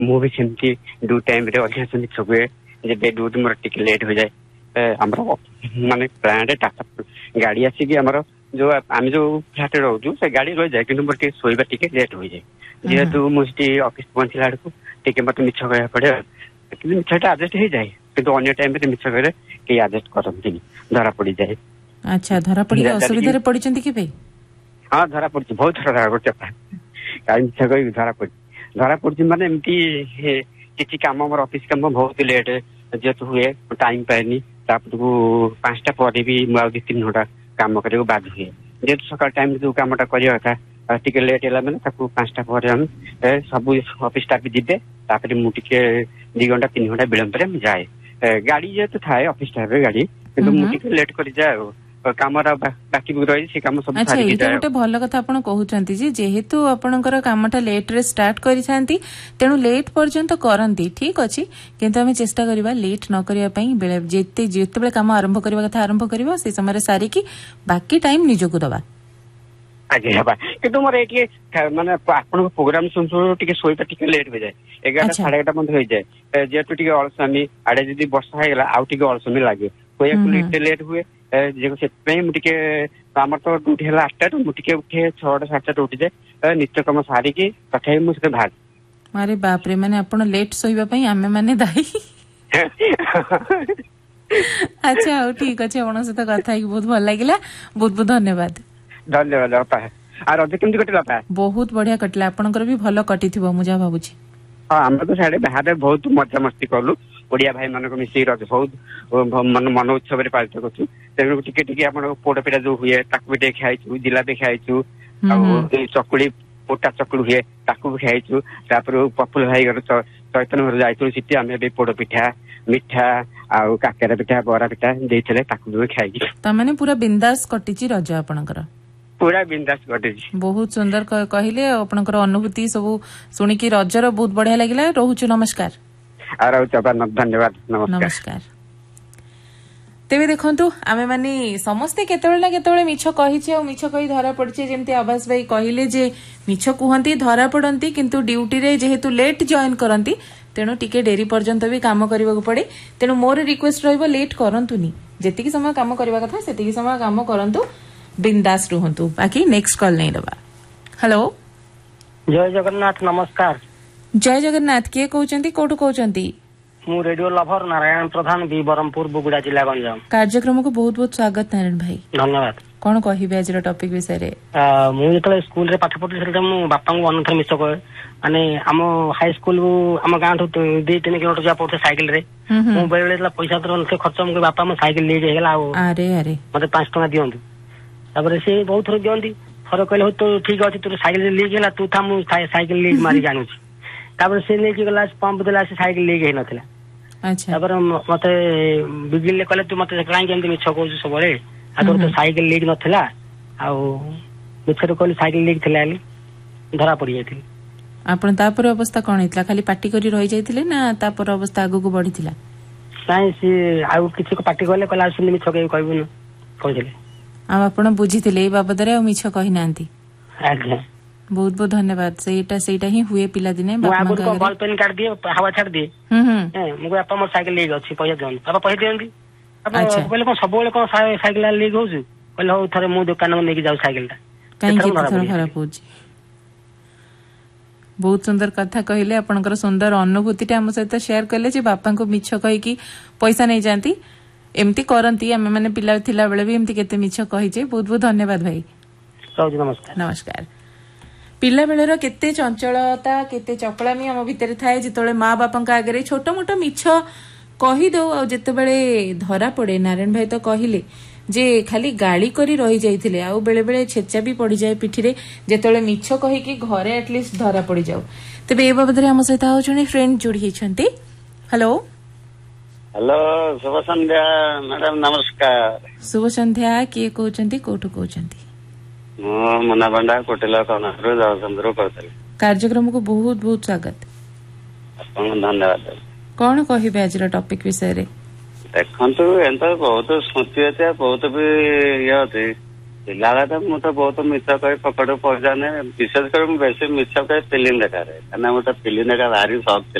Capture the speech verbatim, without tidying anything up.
मु भी सेमती ड्यू टाइम रे अधिकांश मिछ हुए जब ड्यूटी मोर टिके लेट हो जाए आमर माने प्लांट टाटा गाड़ी आसिक आमर जो आम जो फ्लाट रोचु से गाड़ी रही जाए कि मोर टे सोइबा टिके लेट हो जाए जेहेतु मुझे ऑफिस पहुंचला बेलू टिके मत मिछ कह पड़े कि मिछटा एडजस्ट हो जाए किंतु अन्य टाइम रे मिछ करे कि एडजस्ट करती धरा पड़ी जाए। अच्छा धरा पड़ी असुविधा पड़ी कि भाई? हाँ धरा पड़ी बहुत थर धरा पड़ी कहीं मिछ कह धरा पड़ी धरा पड़ी माने एमती किसी कम मोर ऑफिस कम बहुत लेट जेहेतु हुए टाइम पाएनी को पांचटा पर भी मुझे तीन घंटा काम करने बाध हुए जेहेतु सकाल टाइम जो कमटा करवा था टिके लेट है मैंने पांचटा पर हम सब ऑफिस स्टाफ जीवे तापर मुझे दी घंटा तीन घंटा विलंब जाए गाड़ी जेहेतु थाए ऑफिस स्टाफ गाड़ी किंतु मुझे लेट कर जाए काम बाकी रही से काम सब। अच्छा ये गोटे भल कथा आप कहते जी जेहेतु आपणकर कामटा लेट रे स्टार्ट करिसेंती तेणु लेट पर्यंत करंती ठीक अछि किंतु हमें चेष्टा करबा लेट न करिया पई बेले जेते जेते बेले काम आरंभ करबा कथा आरंभ करबा से समय रे सारी की बाकी टाइम निजको दबा आगे हबा किंतु मोर एटी माने आपन प्रोग्राम सुन सुन टिके सोइता टिके लेट हो जाए ग्यारह साढ़े ग्यारह बंद हो जाए जेहेतु टिके अलसामी आडे जदी वर्षा हो गेला आउ टिके अलसामी लागे कोया को लेट हुए जे से मुझे आम तो ड्यूटी है आठटा मुझे उठे छटा सात उठी जाए नित्य कम सारिकी तथा मुझे बाहर। अरे बाप रे माने आपण लेट सोइबा पई आमे माने दाई। अच्छा हो ठीक अच्छे आपण सहित कथा ही बहुत भल लागिला बहुत बहुत धन्यवाद। धन्यवाद अपा आ रज केमती कटिला अपा? बहुत बढ़िया कटिला आपनकर भी भलो कटिथिबो मु जा भाबुची। हाँ आम तो साढ़े बाहर बहुत मजा मस्ती कलु ओडिया भाई मान मिसिक रज बहुत मन मन उत्सव पालित करूँ तेणु टिके टिके आप पोड़पिठा जो हुए ताकू भी खाइचु जिलापी खाइचु चकुड़ी पोटा चकुड़ी हुए ताकू भी खाइचु तापर पपुल भाई घर चैतन्य घर जाइलु सीटी आम पोड़पिठा मिठा आउ काकेरा पिठा बरा पिठा देते ताकू भी खाई तमाने पूरा बिंदास कटिची रज आपणकर पूरा बिंदास कटिची। बहुत सुंदर कहले आपणकर अनुभूति सब सुनिकी रजर बहुत बढ़िया लगिला रहूछु नमस्कार। धन्यवाद नमस्कार। तेरे देखु आमे माने समस्ते केतबेला केतबेले मिछ कहिछे और मिछ कहि धरा पड़छे जेमती आवास भाई कहिले जे मिछ कुहंती धरा पड़ंती किंतु ड्यूटी रे जेहेतु लेट जॉइन करंती तेणु टिके डेरी पर्यंत भी काम करबा को पड़े तेणु मोर रिक्वेस्ट रहइबो लेट करंतुनी जेतिकी समय काम करबा कथा सेतिकी समय काम करंतु बिंदास रहंतु बाकी नेक्स्ट कॉल नहीं दबा। हेलो जय जगन्नाथ नमस्कार। जय जगन्नाथ किए कहउचंती कोठु कहउचंती? मु रेडियो लभर नारायण प्रधान बी बरमपुर बुगुड़ा जिला गंजाम। कार्यक्रम को बहुत बहुत स्वागत नारायण भाई। धन्यवाद। कौन कहबे आज टॉपिक विषय रे? मु जेतले स्कूल रे पाठ पढुथि सेटा मु बापा को अनुथर मिस कहे माने हम हाई स्कूल हम गां ठो दो तीन किलोमीटर जा पड़थे साइकिल रे मु बेले बेले पैसा तर नथे खर्च मु बापा मो साइकिल ले गेला आ अरे अरे मते पाँच टका दियंतु तापर से बहुत थोर दियंती थोर कहले हो तो ठीक अछि तू साइकिल ले गेला तू था मु साइकिल ले मारी जानु तापर से ले गेला पंप देला से साइकिल ले गेई नथिला। अच्छा तापर मते बिगिल ले कहले तू मते काई केमती मिछ कहू सबले आ तोर तो साइकिल ले नथिला आ मिछर कहले साइकिल ले थिला धरा पड़ी जायथि। आपण तापर अवस्था कोन हितला खाली पार्टी करी रहि जायथिले ना तापर अवस्था आगु को बढ़िथिला? नाही से आ किछि को पार्टी कहले कहला सुनि मिछ कहू कहबुन कहथिले आ आपण बुझिथिले ए बाबद रे मिछ कहि नांती। आज्ञा बहुत बहुत धन्यवाद। सेटा सेटा ही हुए पिला दिने बापा मां को बॉल पेन काट दिए हवा छाड़ दिए हम हम मु बापा मोर साइकिल ले गछि पैसा देन बापा पैसा देंदी बापा कहले को सब बेले को साइकिल ले गउछु कहले हो थरे मु दुकान में लेके जाऊ साइकिलटा काई के थर खराब होछि। बहुत सुंदर कथा कहले आपनकर सुंदर अनुभूतिटा हम सहित शेयर करले जे बापा को मिछ कहि कि पैसा नै जानती एमती करंती आमे माने पिला थिला बेले भी एमती केते मिछ कहि जे बहुत बहुत धन्यवाद भाई। नमस्कार नमस्कार। पिला बेलर केते चंचलता केते चकलामी हम भितर थाए जेतोले माँ बापा आगे छोट मोट मिछ कही दो आ जेते बेले धरा पड़े नारायण भाई तो कहले जे खाली गाड़ी करी रही जाइथिले आ बेले बेले छेचा भी पड़ी जाए पिठी रे जेतोले मिछ कहि कि घरे एटलीस्ट धरा पड़ी जाऊ। तबे ए बाबद रे हम सहित आ जणी फ्रेंड जोड़ी हिछंती। हेलो हेलो शुभ संध्या मैडम नमस्कार। शुभ संध्या किए कहउचंती कोठु कहउचंती? मो मुना बंडा कोटेला कनारो जावचंद्र करतले। कार्यक्रम को बहुत बहुत स्वागत। आपन धन्यवाद। कौन कहबे आज टॉपिक विषय रे? देखंतु एंत बहुत स्मृति अछि बहुत भी ये अछि ପିଲାବେଳେ ତ ମୁଁ ତ ବହୁତ ମିଛ କହି ପକଡ ପହଞ୍ଚାନେ ବିଶେଷ କରି ମୁଁ ବେଶୀ ମିଛ କହି ଫିଲ୍ମ ଦେଖାରେ କାହିଁକିନା ଗୋଟେ ଫିଲ୍ମ ଦେଖା ଭାରି ସକ୍